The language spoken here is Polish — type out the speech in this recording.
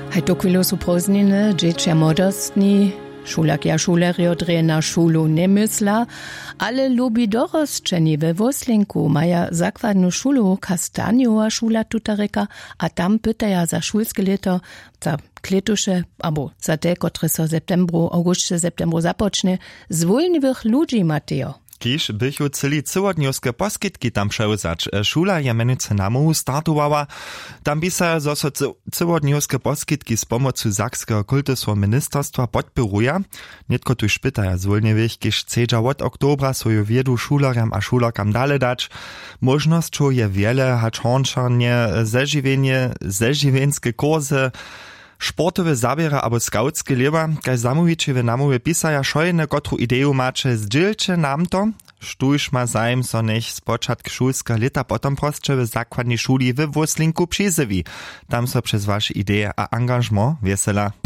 Hej to chwilę są prózdniny, dzieci młodostni, szulak ja szulerio dreje na szulu nie mysla, ale lubi dorosczeni we Woslinku maja zakładnu szulu Kastaniowa szula tutareka, a tam pytaja za szulskie leto, za kletusze, abo za te, które so septembru zapocznie, zwolniwych ludzi Mateo. Kiż bychu celi całodniowskie poskitki tam przełzać. Szula je menuce namohu startowała. Tam bisa, zo so całodniowskie poskitki z pomocą Sakskiego kultusowego ministerstwa podpiruje. Nietko tu szpytaja zwolniwych, kiż cedza od oktobra swoją wiedu szulariam a szulakam dale dać. Możnością je wiele, hacz honczarnie, zežiwienskie kursy, sportowe zabiera abo skautskie leba, kaj zamowičewe namowy pisaja szojne, kotru ideju macie zdzielcie nam to, sztuž ma zajem so nech z początku szulska leta potom prostsze w zakładnej szuli w Woslinku przyzywi. Tam so przez wasze idee a engagement wesela.